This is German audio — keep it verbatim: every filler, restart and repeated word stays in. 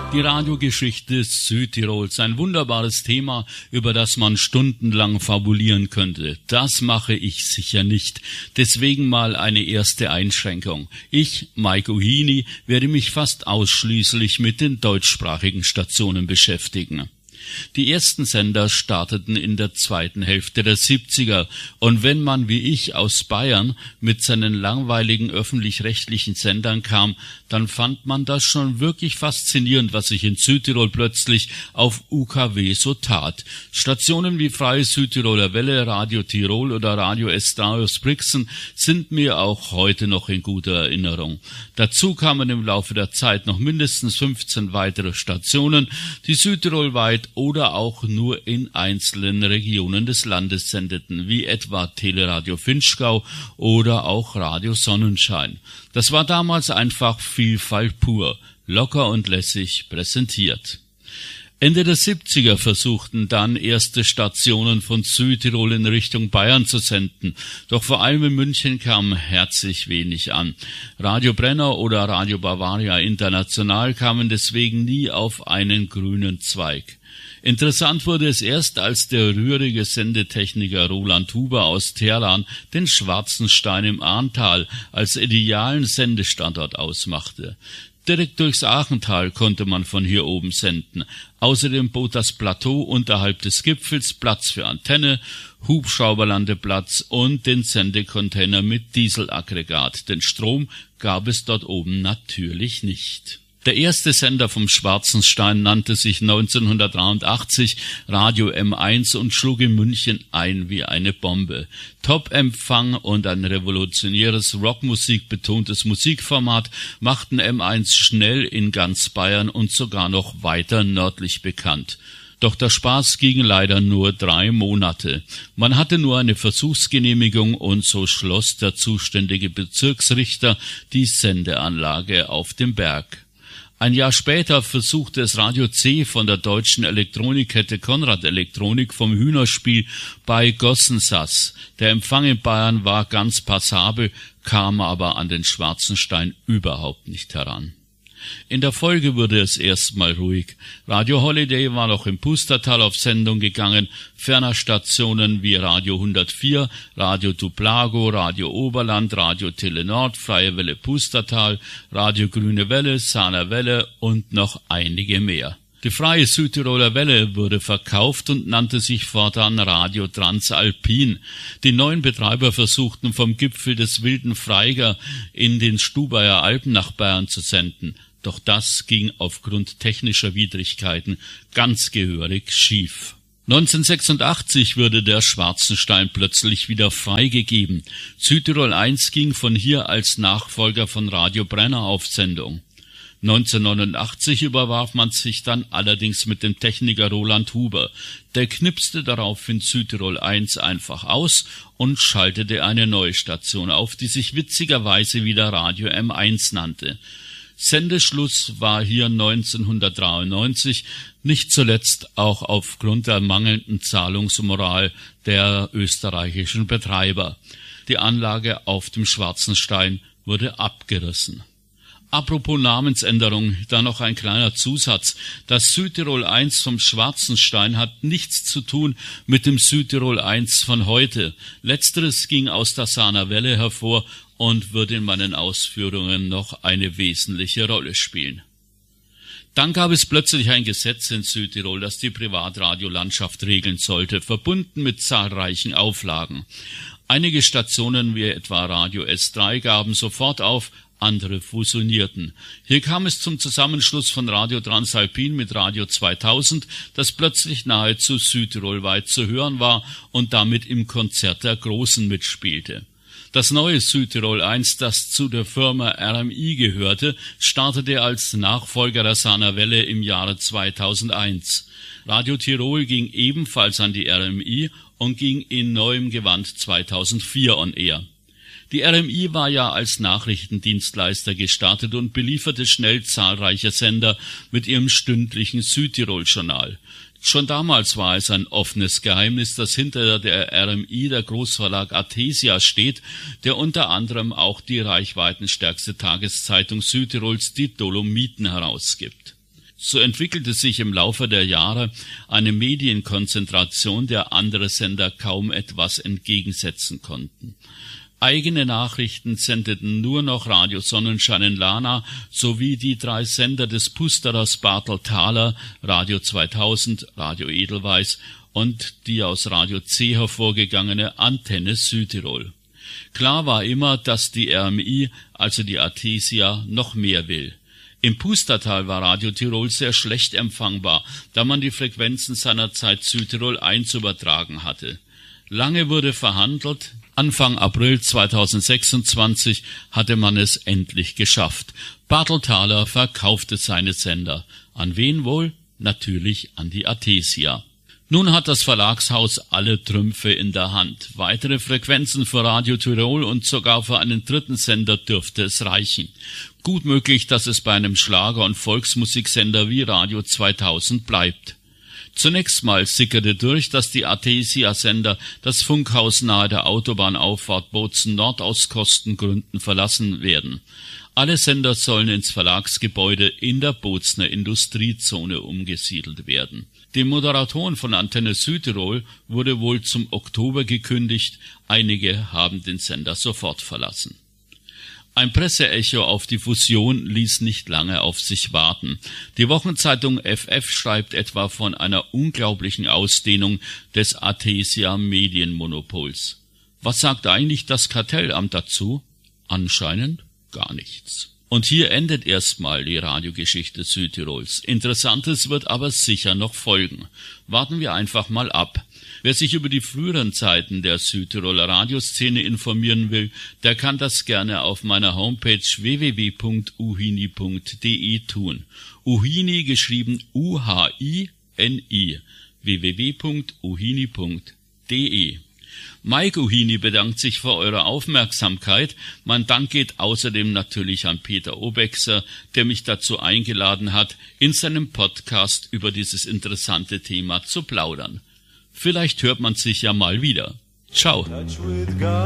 Die Radiogeschichte Südtirols, ein wunderbares Thema, über das man stundenlang fabulieren könnte. Das mache ich sicher nicht. Deswegen mal eine erste Einschränkung. Ich, Mike Uhini, werde mich fast ausschließlich mit den deutschsprachigen Stationen beschäftigen. Die ersten Sender starteten in der zweiten Hälfte der siebziger, und wenn man wie ich aus Bayern mit seinen langweiligen öffentlich-rechtlichen Sendern kam, dann fand man das schon wirklich faszinierend, was sich in Südtirol plötzlich auf U K W so tat. Stationen wie Freie Südtiroler Welle, Radio Tirol oder Radio Estrao aus Brixen sind mir auch heute noch in guter Erinnerung. Dazu kamen im Laufe der Zeit noch mindestens fünfzehn weitere Stationen, die südtirolweit oder auch nur in einzelnen Regionen des Landes sendeten, wie etwa Teleradio Vinschgau oder auch Radio Sonnenschein. Das war damals einfach Vielfalt pur, locker und lässig präsentiert. Ende der siebziger versuchten dann erste Stationen von Südtirol in Richtung Bayern zu senden, doch vor allem in München kam herzlich wenig an. Radio Brenner oder Radio Bavaria International kamen deswegen nie auf einen grünen Zweig. Interessant wurde es erst, als der rührige Sendetechniker Roland Huber aus Teheran den Schwarzenstein im Ahrntal als idealen Sendestandort ausmachte. Direkt durchs Aachental konnte man von hier oben senden. Außerdem bot das Plateau unterhalb des Gipfels Platz für Antenne, Hubschrauberlandeplatz und den Sendecontainer mit Dieselaggregat. Den Strom gab es dort oben natürlich nicht. Der erste Sender vom Schwarzenstein nannte sich neunzehnhundertdreiundachtzig Radio M eins und schlug in München ein wie eine Bombe. Top-Empfang und ein revolutionäres Rockmusik betontes Musikformat machten M eins schnell in ganz Bayern und sogar noch weiter nördlich bekannt. Doch der Spaß ging leider nur drei Monate. Man hatte nur eine Versuchsgenehmigung und so schloss der zuständige Bezirksrichter die Sendeanlage auf dem Berg. Ein Jahr später versuchte es Radio C von der deutschen Elektronikkette Konrad Elektronik vom Hühnerspiel bei Gossensass. Der Empfang in Bayern war ganz passabel, kam aber an den Schwarzenstein überhaupt nicht heran. In der Folge wurde es erstmal ruhig. Radio Holiday war noch im Pustertal auf Sendung gegangen, ferner Stationen wie Radio hundertvier, Radio Tuplago, Radio Oberland, Radio Telenord, Freie Welle Pustertal, Radio Grüne Welle, Sahner Welle und noch einige mehr. Die Freie Südtiroler Welle wurde verkauft und nannte sich fortan Radio Transalpin. Die neuen Betreiber versuchten vom Gipfel des Wilden Freiger in den Stubaier Alpen nach Bayern zu senden. Doch das ging aufgrund technischer Widrigkeiten ganz gehörig schief. neunzehnhundertsechsundachtzig wurde der Schwarzenstein plötzlich wieder freigegeben. Südtirol eins ging von hier als Nachfolger von Radio Brenner auf Sendung. neunzehnhundertneunundachtzig überwarf man sich dann allerdings mit dem Techniker Roland Huber. Der knipste daraufhin Südtirol eins einfach aus und schaltete eine neue Station auf, die sich witzigerweise wieder Radio M eins nannte. Sendeschluss war hier neunzehnhundertdreiundneunzig, nicht zuletzt auch aufgrund der mangelnden Zahlungsmoral der österreichischen Betreiber. Die Anlage auf dem Schwarzenstein wurde abgerissen. Apropos Namensänderung, da noch ein kleiner Zusatz. Das Südtirol eins vom Schwarzenstein hat nichts zu tun mit dem Südtirol eins von heute. Letzteres ging aus der Sahner Welle hervor und wird in meinen Ausführungen noch eine wesentliche Rolle spielen. Dann gab es plötzlich ein Gesetz in Südtirol, das die Privatradiolandschaft regeln sollte, verbunden mit zahlreichen Auflagen. Einige Stationen wie etwa Radio S drei gaben sofort auf, andere fusionierten. Hier kam es zum Zusammenschluss von Radio Transalpin mit Radio zweitausend, das plötzlich nahezu südtirolweit zu hören war und damit im Konzert der Großen mitspielte. Das neue Südtirol eins, das zu der Firma R M I gehörte, startete als Nachfolger der Sahner Welle im Jahre zweitausendeins. Radio Tirol ging ebenfalls an die R M I und ging in neuem Gewand zweitausendvier on air. Die R M I war ja als Nachrichtendienstleister gestartet und belieferte schnell zahlreiche Sender mit ihrem stündlichen Südtirol-Journal. Schon damals war es ein offenes Geheimnis, dass hinter der R M I der Großverlag Athesia steht, der unter anderem auch die reichweitenstärkste Tageszeitung Südtirols, die Dolomiten, herausgibt. So entwickelte sich im Laufe der Jahre eine Medienkonzentration, der andere Sender kaum etwas entgegensetzen konnten. Eigene Nachrichten sendeten nur noch Radio Sonnenschein in Lana sowie die drei Sender des Pusterers Bartel Thaler, Radio zweitausend, Radio Edelweiss und die aus Radio C hervorgegangene Antenne Südtirol. Klar war immer, dass die R M I, also die Artesia, noch mehr will. Im Pustertal war Radio Tirol sehr schlecht empfangbar, da man die Frequenzen seinerzeit Südtirol eins übertragen hatte. Lange wurde verhandelt. Anfang April zweitausendsechsundzwanzig hatte man es endlich geschafft. Bartel Thaler verkaufte seine Sender. An wen wohl? Natürlich an die Artesia. Nun hat das Verlagshaus alle Trümpfe in der Hand. Weitere Frequenzen für Radio Tirol und sogar für einen dritten Sender dürfte es reichen. Gut möglich, dass es bei einem Schlager- und Volksmusiksender wie Radio zweitausend bleibt. Zunächst mal sickerte durch, dass die Artesia-Sender das Funkhaus nahe der Autobahnauffahrt Bozen Nord aus Kostengründen verlassen werden. Alle Sender sollen ins Verlagsgebäude in der Bozener Industriezone umgesiedelt werden. Den Moderatoren von Antenne Südtirol wurde wohl zum Oktober gekündigt, einige haben den Sender sofort verlassen. Ein Presseecho auf die Fusion ließ nicht lange auf sich warten. Die Wochenzeitung F F schreibt etwa von einer unglaublichen Ausdehnung des Artesia-Medienmonopols. Was sagt eigentlich das Kartellamt dazu? Anscheinend gar nichts. Und hier endet erstmal die Radiogeschichte Südtirols. Interessantes wird aber sicher noch folgen. Warten wir einfach mal ab. Wer sich über die früheren Zeiten der Südtiroler Radioszene informieren will, der kann das gerne auf meiner Homepage w w w punkt uhini punkt d e tun. Uhini geschrieben U H I N I. w w w punkt uhini punkt d e. Mike Uhini bedankt sich für eure Aufmerksamkeit. Mein Dank geht außerdem natürlich an Peter Obexer, der mich dazu eingeladen hat, in seinem Podcast über dieses interessante Thema zu plaudern. Vielleicht hört man sich ja mal wieder. Ciao.